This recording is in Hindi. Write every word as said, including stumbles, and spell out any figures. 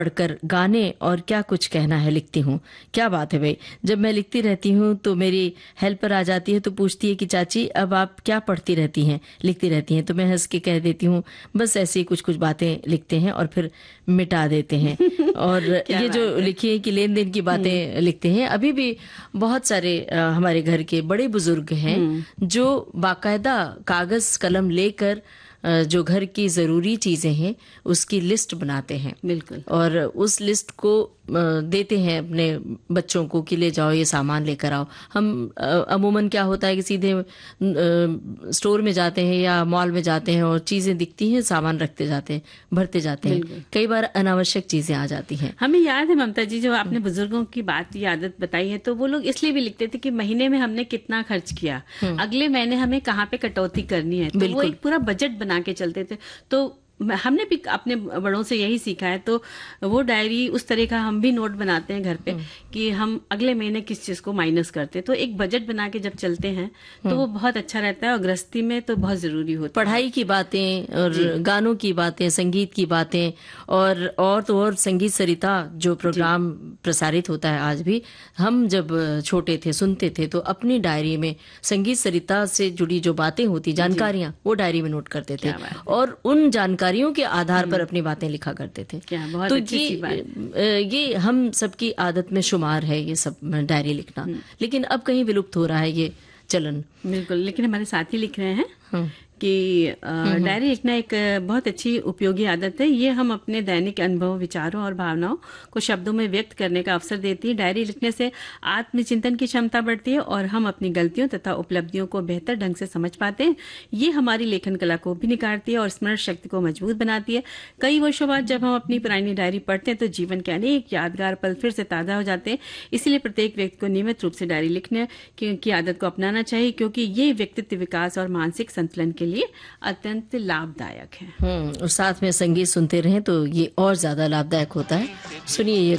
पढ़कर गाने और क्या कुछ कहना है लिखती हूँ। क्या बात है भाई, जब मैं लिखती रहती हूँ तो मेरी हेल्पर आ जाती है तो पूछती है कि चाची अब आप क्या पढ़ती रहती हैं, लिखती रहती हैं। तो मैं हंस के कह देती हूँ बस ऐसे ही कुछ कुछ बातें लिखते हैं और फिर मिटा देते हैं। और ये जो लिखी है कि लेन देन की बातें लिखते हैं, अभी भी बहुत सारे अ, हमारे घर के बड़े बुजुर्ग हैं जो बाकायदा कागज कलम लेकर अ, जो घर की जरूरी चीजें हैं उसकी लिस्ट बनाते हैं। बिल्कुल। और उस लिस्ट को अ, देते हैं अपने बच्चों को कि ले जाओ ये सामान लेकर आओ। हम अ, अमूमन क्या होता है कि सीधे अ, स्टोर में जाते हैं या मॉल में जाते हैं और चीजें दिखती हैं, सामान रखते जाते हैं, भरते जाते हैं। कई बार अनावश्यक चीजें आ जाती हैं। हमें याद है ममता जी, जो आपने बुजुर्गों की बात की आदत बताई है, तो वो लोग इसलिए भी लिखते थे कि महीने में हमने कितना खर्च किया, अगले महीने हमें कहाँ पे कटौती करनी है, तो वो एक पूरा बजट बना के चलते थे। तो हमने भी अपने बड़ों से यही सीखा है। तो वो डायरी उस तरह का हम भी नोट बनाते हैं घर पे कि हम अगले महीने किस चीज को माइनस करते हैं। तो एक बजट बना के जब चलते हैं तो वो बहुत अच्छा रहता है और गृहस्थी में तो बहुत जरूरी होता है। पढ़ाई की बातें और गानों की बातें, संगीत की बातें, और और तो और संगीत सरिता जो प्रोग्राम प्रसारित होता है आज भी, हम जब छोटे थे सुनते थे तो अपनी डायरी में संगीत सरिता से जुड़ी जो बातें होती, जानकारियां, वो डायरी में नोट करते थे और उन जानकारियों के आधार पर अपनी बातें लिखा करते थे। क्या बहुत तो अच्छी सी बात। ये ये हम सबकी आदत में शुमार है ये सब डायरी लिखना, लेकिन अब कहीं विलुप्त हो रहा है ये चलन। बिल्कुल। लेकिन हमारे साथी लिख रहे हैं कि डायरी लिखना एक बहुत अच्छी उपयोगी आदत है। ये हम अपने दैनिक अनुभव, विचारों और भावनाओं को शब्दों में व्यक्त करने का अवसर देती है। डायरी लिखने से आत्मचिंतन की क्षमता बढ़ती है और हम अपनी गलतियों तथा उपलब्धियों को बेहतर ढंग से समझ पाते हैं। ये हमारी लेखन कला को भी निखारती है और स्मरण शक्ति को मजबूत बनाती है। कई वर्षों बाद जब हम अपनी पुरानी डायरी पढ़ते हैं तो जीवन के अनेक यादगार पल फिर से ताजा हो जाते हैं। इसीलिए प्रत्येक व्यक्ति को नियमित रूप से डायरी लिखने की आदत को अपनाना चाहिए, क्योंकि ये व्यक्तित्व विकास और मानसिक संतुलन के लिए अत्यंत लाभदायक है। हम्म और साथ में संगीत सुनते रहें तो ये और ज्यादा लाभदायक होता है। सुनिए ये